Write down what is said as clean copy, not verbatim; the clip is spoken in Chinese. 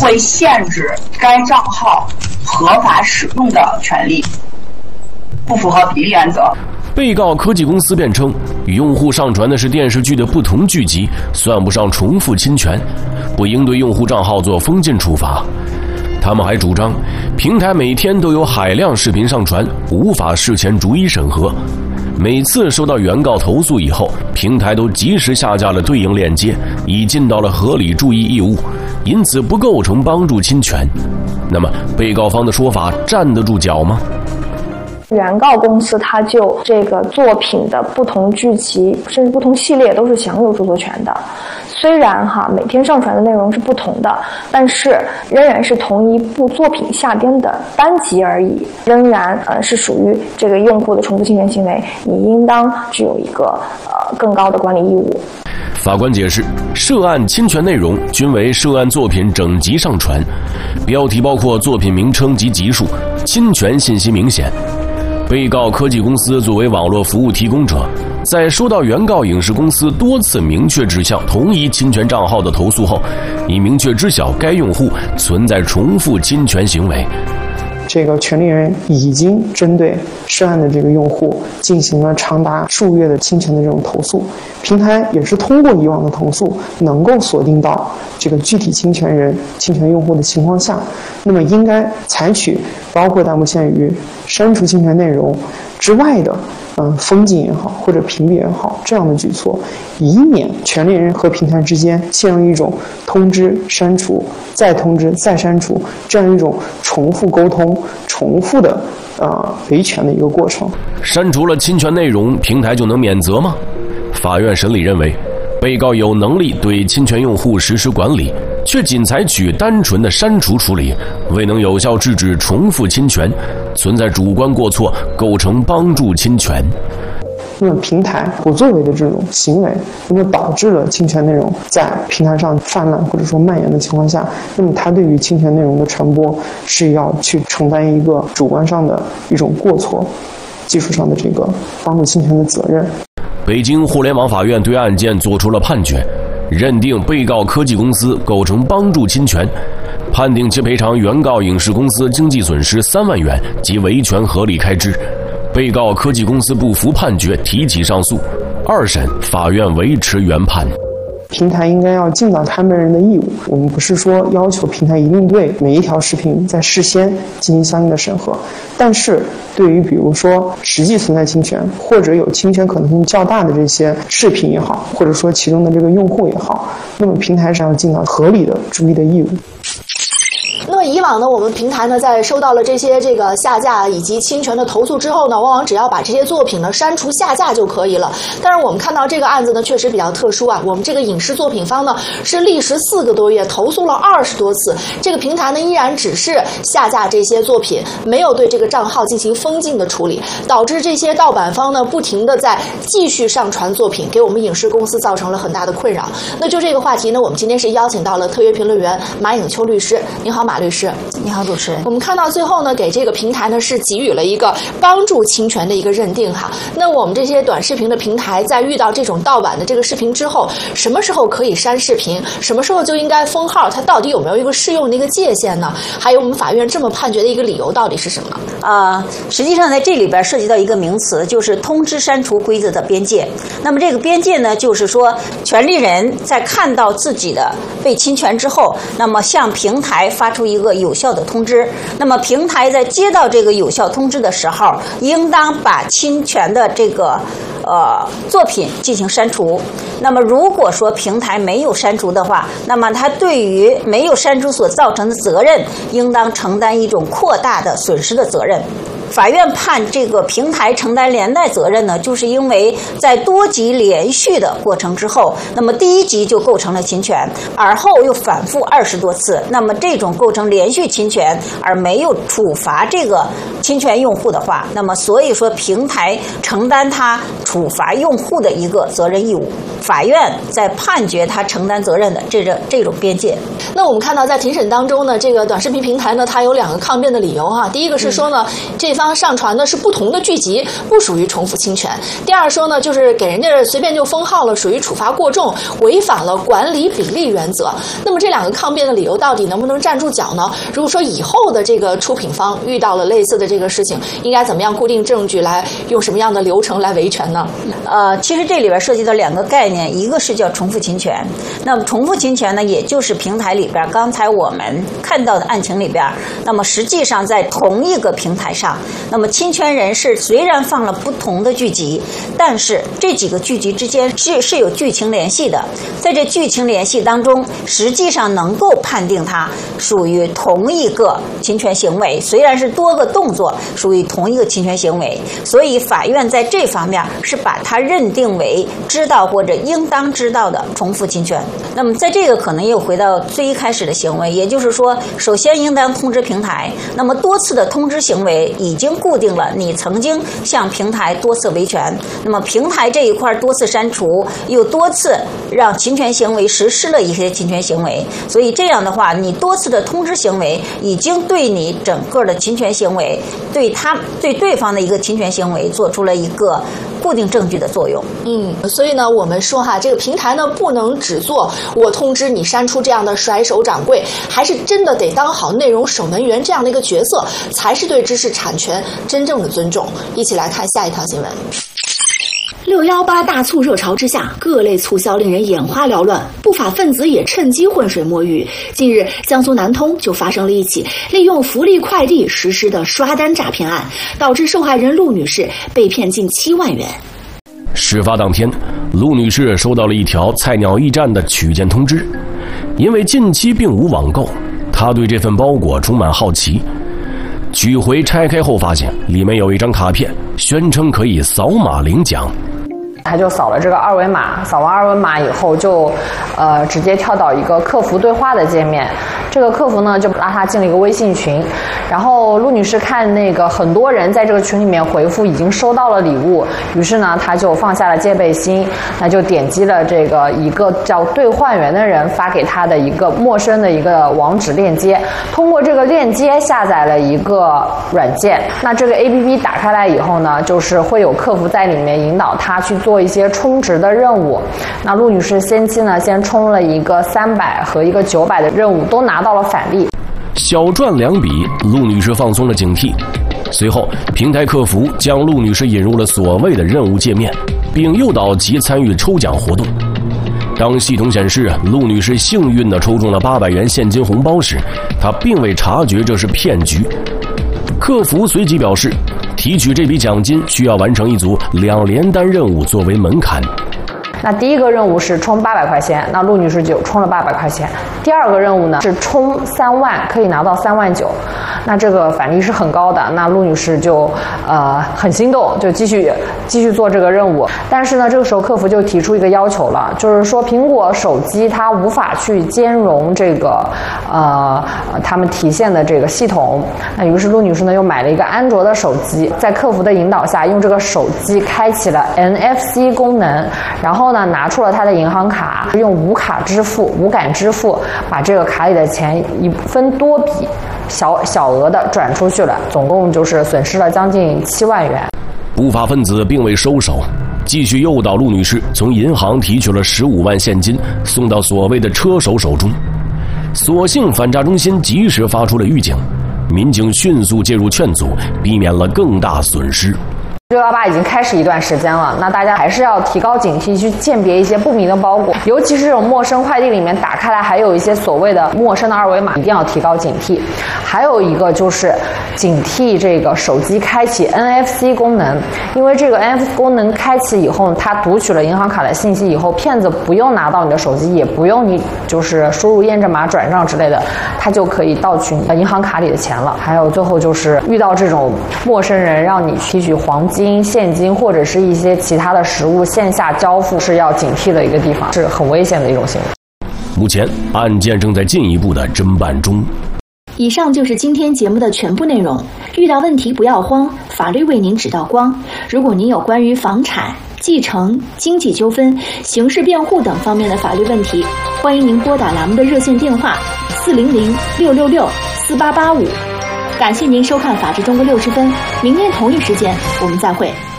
会限制该账号合法使用的权利，不符合比例原则。 被告科技公司辩称，与用户上传的是电视剧的不同剧集，算不上重复侵权，不应对用户账号做封禁处罚。他们还主张，平台每天都有海量视频上传，无法事前逐一审核。每次收到原告投诉以后，平台都及时下架了对应链接，已尽到了合理注意义务，因此不构成帮助侵权。那么，被告方的说法站得住脚吗？ 原告公司它就这个作品的不同剧集甚至不同系列都是享有著作权的，虽然每天上传的内容是不同的，但是仍然是同一部作品下边的单集而已，仍然是属于这个用户的重复侵权行为，你应当具有一个更高的管理义务。 法官解释，涉案侵权内容均为涉案作品整集上传，标题包括作品名称及集数，侵权信息明显。被告科技公司作为网络服务提供者，在收到原告影视公司多次明确指向同一侵权账号的投诉后，已明确知晓该用户存在重复侵权行为。 这个权利人已经针对涉案的这个用户进行了长达数月的侵权的这种投诉，平台也是通过以往的投诉能够锁定到这个具体侵权人、侵权用户的情况下，那么应该采取包括但不限于删除侵权内容之外的封禁也好或者屏蔽也好这样的举措，以免权利人和平台之间陷入一种通知、删除、再通知、再删除这样一种重复沟通、重复的维权的一个过程。 删除了侵权内容，平台就能免责吗？法院审理认为，被告有能力对侵权用户实施管理，却仅采取单纯的删除处理，未能有效制止重复侵权，存在主观过错，构成帮助侵权。 那么平台不作为的这种行为，那么导致了侵权内容在平台上泛滥或者说蔓延的情况下，那么它对于侵权内容的传播是要去承担一个主观上的一种过错，技术上的这个帮助侵权的责任。 北京互联网法院对案件作出了判决，认定被告科技公司构成帮助侵权，判定其赔偿原告影视公司经济损失3万元及维权合理开支。被告科技公司不服判决，提起上诉。2审法院维持原判。 平台应该要尽到看门人的义务，我们不是说要求平台一定对每一条视频在事先进行相应的审核，但是对于比如说实际存在侵权或者有侵权可能性较大的这些视频也好，或者说其中的这个用户也好，那么平台是要尽到合理的注意的义务。 那么以往呢，我们平台呢在收到了这些下架以及侵权的投诉之后呢，往往只要把这些作品呢删除下架就可以了。但是我们看到这个案子呢确实比较特殊啊，我们这个影视作品方呢是历时4个多月，投诉了20多次，这个平台呢依然只是下架这些作品，没有对这个账号进行封禁的处理，导致这些盗版方呢不停的在继续上传作品，给我们影视公司造成了很大的困扰。那就这个话题呢，我们今天是邀请到了特约评论员马颖秋律师。您好，马律师。 你好，主持人。 我们看到最后呢，给这个平台呢是给予了一个帮助侵权的一个认定哈。那我们这些短视频的平台在遇到这种盗版的这个视频之后，什么时候可以删视频，什么时候就应该封号，它到底有没有一个适用的一个界限呢？还有我们法院这么判决的一个理由到底是什么？ 实际上在这里边涉及到一个名词，就是通知删除规则的边界。那么这个边界呢，就是说权利人在看到自己的被侵权之后，那么向平台发出一个有效的通知。那么平台在接到这个有效通知的时候，应当把侵权的这个作品进行删除。那么如果说平台没有删除的话，那么它对于没有删除所造成的责任，应当承担一种扩大的损失的责任。法院判这个平台承担连带责任呢，就是因为在多集连续的过程之后，那么第1集就构成了侵权，而后又反复20多次，那么这种构成连续侵权而没有处罚这个侵权用户的话，那么所以说平台承担他处罚用户的一个责任义务。法院在判决他承担责任的这种边界。 那我们看到在庭审当中呢，这个短视频平台呢，它有2个抗辩的理由哈。第一个是说呢，这方上传的是不同的剧集，不属于重复侵权。第二说呢，就是给人家随便就封号了，属于处罚过重，违反了管理比例原则。那么这两个抗辩的理由到底能不能站住脚呢？如果说以后的这个出品方遇到了类似的这个事情，应该怎么样固定证据，来用什么样的流程来维权呢？ 其实这里边涉及到两个概念，一个是叫重复侵权。那么重复侵权呢，也就是平台里边刚才我们看到的案情里边，那么实际上在同一个平台上，那么侵权人士虽然放了不同的剧集，但是这几个剧集之间是有剧情联系的，在这剧情联系当中，实际上能够判定它属于同一个侵权行为，虽然是多个动作属于同一个侵权行为，所以法院在这方面是把它认定为知道或者应当知道的重复侵权。那么在这个可能又回到最一开始的行为，也就是说，首先应当通知平台，那么多次的通知行为已经固定了你曾经向平台多次维权，那么平台这一块多次删除，又多次让侵权行为实施了一些侵权行为，所以这样的话，你多次的通知行为已经对你整个的侵权行为，对对方的一个侵权行为做出了一个固定证据的作用。 所以呢，我们说哈，这个平台呢不能只做我通知你删除这样的甩手掌柜，还是真的得当好内容守门员这样的一个角色，才是对知识产权真正的尊重。一起来看下一条新闻。 618大促热潮之下，各类促销令人眼花缭乱，不法分子也趁机浑水摸鱼。近日，江苏南通就发生了一起利用福利快递实施的刷单诈骗案，导致受害人陆女士被骗近7万元。 事发当天，陆女士收到了一条菜鸟驿站的取件通知，因为近期并无网购，她对这份包裹充满好奇。取回拆开后，发现里面有一张卡片，宣称可以扫码领奖。 他就扫了这个二维码，扫完二维码以后就直接跳到一个客服对话的界面，这个客服呢就拉他进了一个微信群，然后陆女士看那个很多人在这个群里面回复已经收到了礼物，于是呢她就放下了戒备心，那就点击了这个一个叫兑换员的人发给她的一个陌生的一个网址链接，通过这个链接下载了一个软件，那这个 APP 打开来以后呢，就是会有客服在里面引导她去做一些充值的任务。那陆女士先期呢先充了一个300和一个900的任务，都拿到了返利， 小赚2笔，陆女士放松了警惕。随后，平台客服将陆女士引入了所谓的任务界面，并诱导其参与抽奖活动。当系统显示陆女士幸运地抽中了800元现金红包时，她并未察觉这是骗局。客服随即表示，提取这笔奖金需要完成一组2连单任务作为门槛。 那第一个任务是充800块钱，那陆女士就充了800块钱。第二个任务呢是充3万，可以拿到3万9，那这个返利是很高的。那陆女士就很心动，就继续做这个任务。但是呢，这个时候客服就提出一个要求了，就是说苹果手机它无法去兼容这个他们提现的这个系统。那于是陆女士呢又买了一个安卓的手机，在客服的引导下，用这个手机开启了 NFC 功能，然后呢拿出了她的银行卡，用无感支付把这个卡里的钱一分多笔小额的转出去了，总共就是损失了将近7万元。 不法分子并未收手，继续诱导陆女士从银行提取了15万现金，送到所谓的车手手中。所幸反诈中心及时发出了预警，民警迅速介入劝阻，避免了更大损失。 618已经开始一段时间了，那大家还是要提高警惕，去鉴别一些不明的包裹，尤其是这种陌生快递里面打开来还有一些所谓的陌生的二维码，一定要提高警惕。还有一个就是警惕这个手机开启 NFC 功能，因为这个 NFC 功能开启以后，它读取了银行卡的信息以后，骗子不用拿到你的手机，也不用你就是输入验证码转账之类的，他就可以盗取你银行卡里的钱了。还有最后就是遇到这种陌生人让你提取黄金、现金或者是一些其他的实物线下交付，是要警惕的一个地方，是很危险的一种行为。 目前案件正在进一步的侦办中。 以上就是今天节目的全部内容。遇到问题不要慌，法律为您指道光。如果您有关于房产、继承、经济纠纷、刑事辩护等方面的法律问题，欢迎您拨打栏目的热线电话400-666-4885。 感谢您收看《法治中国60分》，明天同一时间我们再会。